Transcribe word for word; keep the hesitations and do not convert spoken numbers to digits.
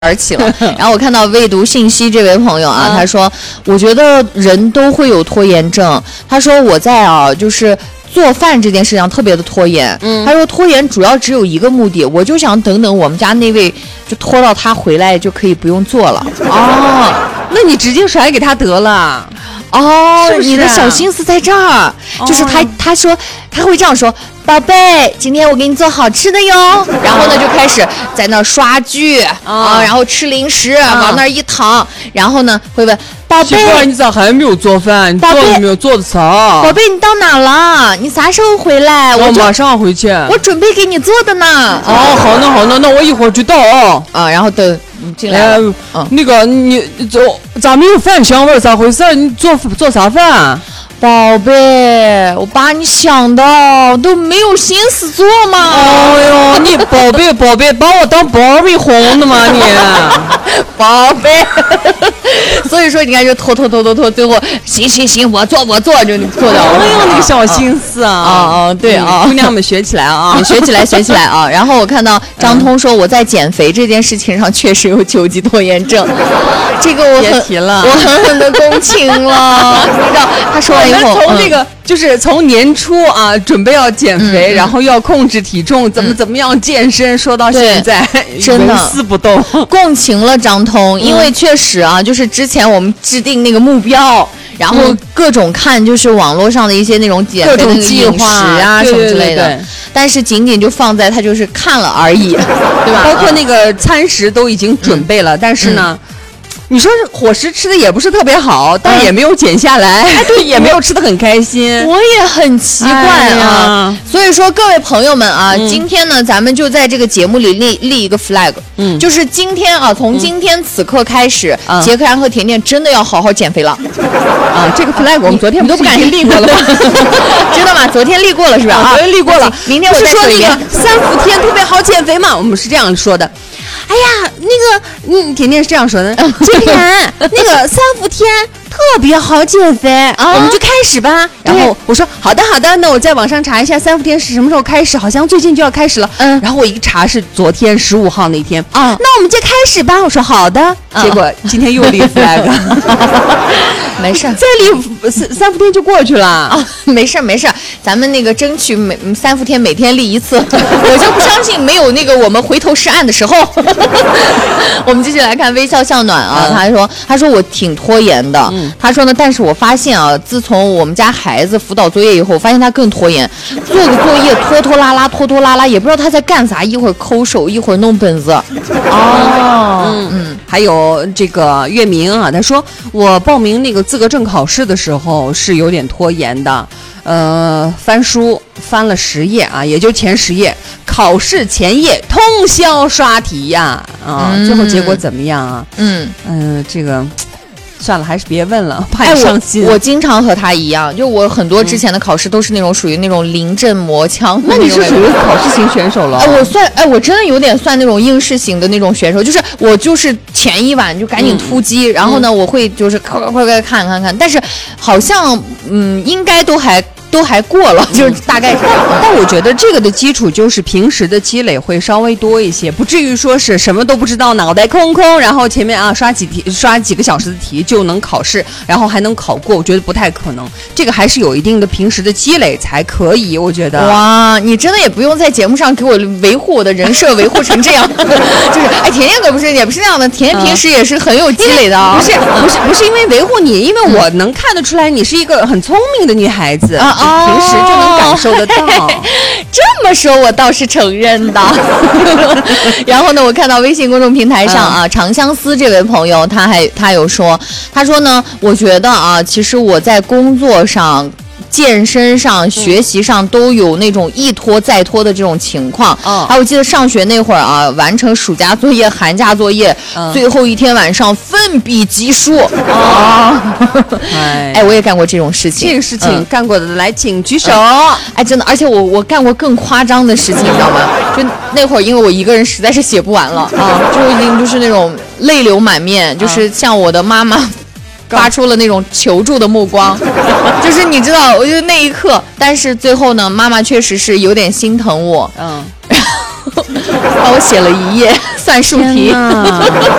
而起了。然后我看到未读信息这位朋友啊，他说我觉得人都会有拖延症。他说我在啊就是做饭这件事上特别的拖延。嗯，他说拖延主要只有一个目的，我就想等等我们家那位就拖到他回来就可以不用做了。 哦，那你直接甩给他得了。 哦， 是不是啊、 你的小心思在这儿，哦、就是他他说他会这样说，宝贝，今天我给你做好吃的哟。然后呢就开始在那儿刷剧、哦、啊，然后吃零食、哦、往那儿一躺，然后呢会问宝贝， 你咋还没有做饭？你做了没有？做的啥？ 宝贝，你到哪了？你啥时候回来？ 我马上回去。 我准备给你做的呢。 哦，好呢好呢，那我一会儿就到啊。 啊，然后等你进来了。 哎、嗯，那个你走，咋没有饭香味？咋回事？你做做啥饭？ 宝贝，我把你想的都没有心思做嘛。 哎呦，你宝贝宝贝，把我当宝贝哄的吗你？ 宝贝，所以说你看就拖拖拖拖拖，最后行行行，我做我做就做掉了。 哎呦，那个小心思啊！ 啊啊，对啊， 姑娘们学起来啊， 学起来学起来啊。然后我看到张通说我在减肥这件事情上确实有九级拖延症，这个我别提了， 我狠狠的共情了。你知道他说完以后， 从这个、嗯、就是从年初啊准备要减肥，嗯、然后要控制体重，嗯、怎么怎么样健身，说到现在真的纹丝不动， 共情了张通，因为确实啊，就是之前我们制定那个目标。然后各种看就是网络上的一些那种减肥的计划啊什么之类的，对对对，但是仅仅就放在他就是看了而已，对吧？ 包括那个餐食都已经准备了，嗯、但是呢。嗯你说伙食吃的也不是特别好，但也没有减下来，哎、对，也没有吃的很开心。 我也很奇怪啊，哎、所以说各位朋友们啊，嗯、今天呢，咱们就在这个节目里立立一个 flag，嗯，就是今天啊，从今天此刻开始，嗯、杰克然和甜甜真的要好好减肥了。 啊，这个 flag 我们昨天你都不敢立过了吗？知道吗？昨天立过了是吧？ 啊，昨天立过了。 明天我再说那个三伏天特别好减肥嘛，我们是这样说的。哎呀，那个，嗯，甜甜是这样说的，杰甜，那个三伏天特别好减肥，啊、我们就开始吧。然后我说好的好的，那我在网上查一下三伏天是什么时候开始，好像最近就要开始了。嗯，然后我一查是昨天十五号那天啊，那我们就开始吧。我说好的，啊、结果今天又立 flag， 没事， 再立三三伏天就过去了啊， 没事没事，咱们那个争取每三伏天每天立一次，我就不相信没有那个我们回头是岸的时候。我们继续来看微笑向暖啊，嗯、他说他说我挺拖延的，嗯、他说呢，但是我发现啊，自从我们家孩子辅导作业以后，我发现他更拖延，做个作业拖拖拉拉拖拖拉拉，也不知道他在干啥，一会儿抠手，一会儿弄本子。 哦，嗯嗯，还有这个月明啊，他说我报名那个资格证考试的时候是有点拖延的。呃，翻书翻了十页啊，也就前十页，考试前夜通宵刷题呀，啊，嗯、最后结果怎么样啊？嗯嗯、呃，这个算了，还是别问了，怕你伤心。 哎、我, 我经常和他一样，就我很多之前的考试都是那种属于那种临阵磨枪。 那你是属于考试型选手了？ 哎，我算哎，我真的有点算那种应试型的那种选手，就是我就是前一晚就赶紧突击，嗯、然后呢，嗯、我会就是快快快快看看看，但是好像嗯，应该都还。都还过了，就是大概是这样。 但我觉得这个的基础就是平时的积累会稍微多一些，不至于说是什么都不知道，脑袋空空，然后前面啊刷几题刷几个小时的题就能考试，然后还能考过，我觉得不太可能。这个还是有一定的平时的积累才可以，我觉得。 哇，你真的也不用在节目上给我维护我的人设，维护成这样，就是哎，甜甜可不是也不是那样的，甜甜平时也是很有积累的啊、 哦。不是不是不是因为维护你，因为我能看得出来你是一个很聪明的女孩子。啊平时就能感受得到，哦、 这么说，我倒是承认的。然后呢，我看到微信公众平台上啊，嗯、长相思这位朋友，他还他有说，他说呢，我觉得啊，其实我在工作上。健身上、学习上都有那种一拖再拖的这种情况。嗯，还我记得上学那会儿啊，完成暑假作业、寒假作业，嗯、最后一天晚上奋笔疾书。啊，哎，哎，我也干过这种事情。 这个事情、嗯、干过的来，请举手。 嗯、哎，真的，而且我我干过更夸张的事情，你知道吗？就那会儿，因为我一个人实在是写不完了啊，就已经就是那种泪流满面，就是像我的妈妈。发出了那种求助的目光，就是你知道，我觉得那一刻，但是最后呢，妈妈确实是有点心疼我，嗯， 帮我写了一页算术题。